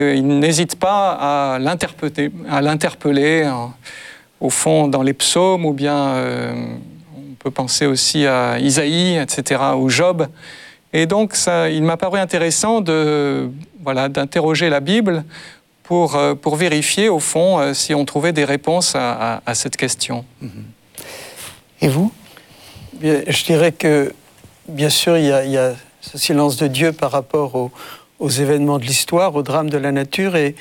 Il n'hésite pas à l'interpeller, au fond, dans les psaumes, ou bien on peut penser aussi à Isaïe, etc., ou Job. Et donc, il m'a paru intéressant d'interroger la Bible pour vérifier, au fond, si on trouvait des réponses à cette question. Et vous ? Bien, je dirais que, bien sûr, il y a ce silence de Dieu par rapport aux événements de l'histoire, aux drames de la nature. Et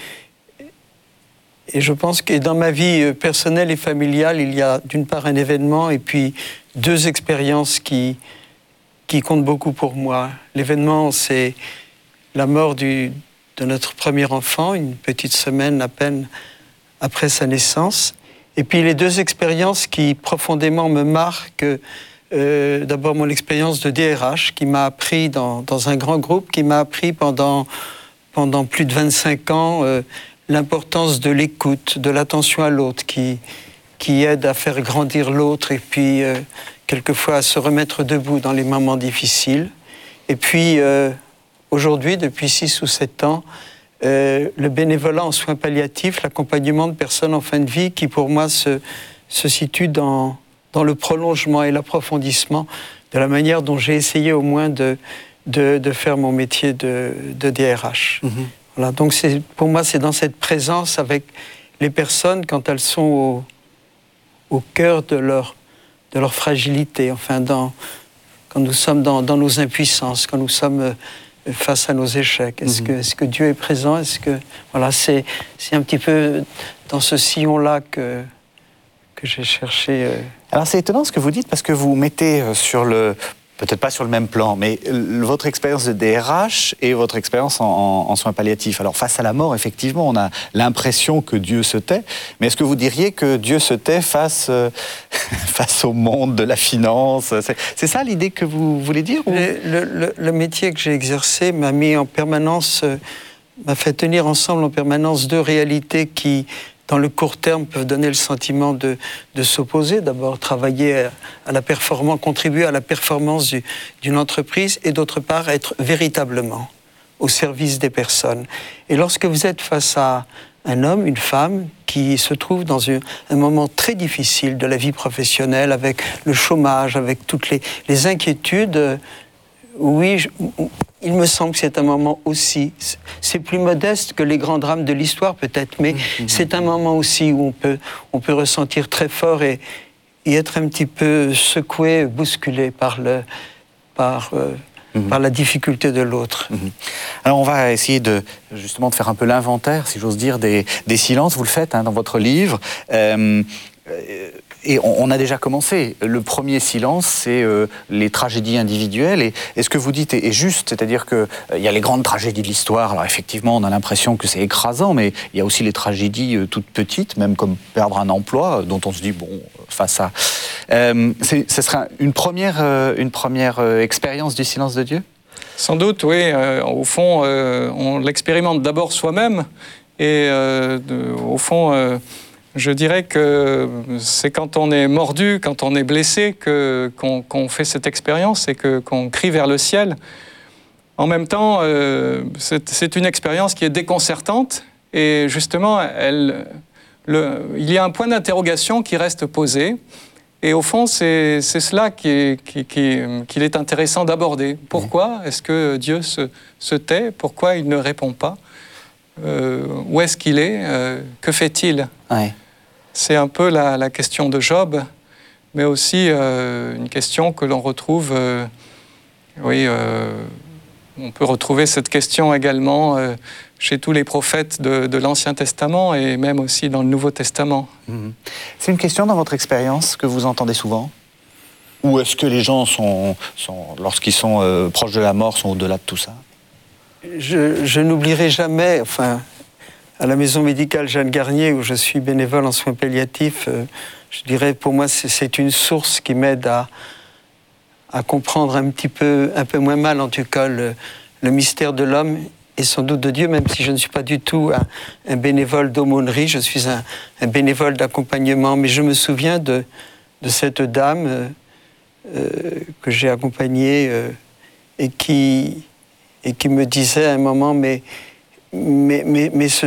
je pense que dans ma vie personnelle et familiale, il y a d'une part un événement et puis deux expériences qui comptent beaucoup pour moi. L'événement, c'est la mort de notre premier enfant, une petite semaine à peine après sa naissance. Et puis les deux expériences qui profondément me marquent, d'abord mon expérience de DRH qui m'a appris dans un grand groupe, qui m'a appris pendant plus de 25 ans l'importance de l'écoute, de l'attention à l'autre, qui aide à faire grandir l'autre et puis quelquefois à se remettre debout dans les moments difficiles. Et puis aujourd'hui, depuis 6 ou 7 ans, le bénévolat en soins palliatifs, l'accompagnement de personnes en fin de vie qui pour moi se situe dans le prolongement et l'approfondissement de la manière dont j'ai essayé au moins de faire mon métier de DRH. Voilà, donc pour moi, c'est dans cette présence avec les personnes quand elles sont au cœur de leur fragilité, enfin quand nous sommes dans nos impuissances, quand nous sommes face à nos échecs. Est-ce que Dieu est présent ? Voilà, c'est un petit peu dans ce sillon-là que j'ai cherché. Alors c'est étonnant ce que vous dites, parce que vous mettez peut-être pas sur le même plan, mais votre expérience de DRH et votre expérience en soins palliatifs. Alors face à la mort, effectivement, on a l'impression que Dieu se tait, mais est-ce que vous diriez que Dieu se tait face au monde de la finance ? C'est ça l'idée que vous voulez dire ? Le métier que j'ai exercé m'a fait tenir ensemble en permanence deux réalités qui, dans le court terme, peuvent donner le sentiment de s'opposer. D'abord, travailler à la performance, contribuer à la performance d'une entreprise, et d'autre part, être véritablement au service des personnes. Et lorsque vous êtes face à un homme, une femme, qui se trouve dans un moment très difficile de la vie professionnelle, avec le chômage, avec toutes les inquiétudes, oui, il me semble que c'est un moment aussi, c'est plus modeste que les grands drames de l'histoire peut-être, mais c'est un moment aussi où on peut ressentir très fort et être un petit peu secoué, bousculé par la difficulté de l'autre. Alors on va essayer justement de faire un peu l'inventaire, si j'ose dire, des silences. Vous le faites dans votre livre. Et on a déjà commencé. Le premier silence, c'est les tragédies individuelles. Et ce que vous dites est juste, c'est-à-dire qu'il y a les grandes tragédies de l'histoire. Alors effectivement, on a l'impression que c'est écrasant, mais il y a aussi les tragédies toutes petites, même comme perdre un emploi, dont on se dit, bon, face à... ce serait une première expérience du silence de Dieu ? Sans doute, oui. Au fond, on l'expérimente d'abord soi-même. Et au fond... je dirais que c'est quand on est mordu, quand on est blessé, qu'on fait cette expérience et qu'on crie vers le ciel. En même temps, c'est une expérience qui est déconcertante et justement, il y a un point d'interrogation qui reste posé. Et au fond, c'est cela qu'il est intéressant d'aborder. Pourquoi est-ce que Dieu se tait ? Pourquoi il ne répond pas ? Où est-ce qu'il est ? Que fait-il ? Ouais. C'est un peu la question de Job, mais aussi une question que l'on retrouve... on peut retrouver cette question également chez tous les prophètes de l'Ancien Testament et même aussi dans le Nouveau Testament. C'est une question dans votre expérience que vous entendez souvent ? Ou est-ce que les gens lorsqu'ils sont proches de la mort, sont au-delà de tout ça ? Je n'oublierai jamais, à la maison médicale Jeanne Garnier, où je suis bénévole en soins palliatifs, je dirais pour moi c'est une source qui m'aide à comprendre un peu moins mal en tout cas le mystère de l'homme et sans doute de Dieu, même si je ne suis pas du tout un bénévole d'aumônerie, je suis un bénévole d'accompagnement, mais je me souviens de cette dame que j'ai accompagnée et qui me disait à un moment, mais mais ce